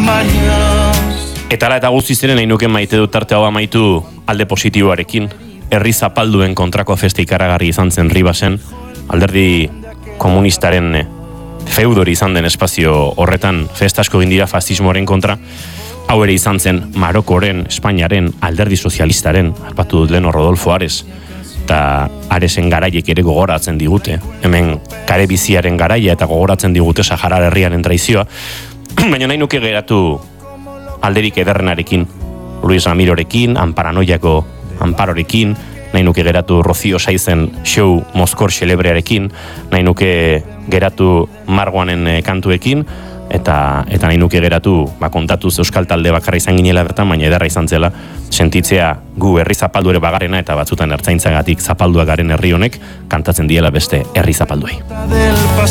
Eta ala eta guztiz ere nahi nuke maite dut tarte hau amaitu alde positiboarekin. Herri zapalduen kontrako festa ikaragarri izan zen Ribasen, alderdi komunistaren feudori izan den espazio horretan festa asko egin dira fascismoaren kontra. Hau ere izan zen Marokoren, Espainiaren, alderdi sozialistaren, aipatu dut lehen Rodolfo Ares, eta Aresen garaiek ere gogoratzen digute. Hemen kare biziaren garaia eta gogoratzen digute Sahara herriaren traizioa. Baina nahi nuke geratu alderik ederrenarekin, Luis Ramirorekin, Amparanoiako Amparorekin, nahi nuke geratu Rocío Saizen show Moskor xelebrearekin, nahi nuke geratu Marguanen kantuekin, eta nahi nuke geratu kontatuz euskal talde bakarra izan ginela bertan, baina ederra izan zela sentitzea gu herri zapaldu ere bagarena eta batzutan ertzaintzagatik zapalduak garen herri honek kantatzen diela beste herri zapalduei.